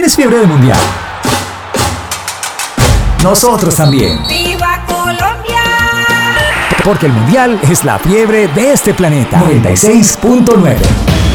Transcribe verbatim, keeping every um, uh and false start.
¿Tienes fiebre del mundial? Nosotros también. ¡Viva Colombia! Porque el mundial es la fiebre de este planeta. noventa y seis punto nueve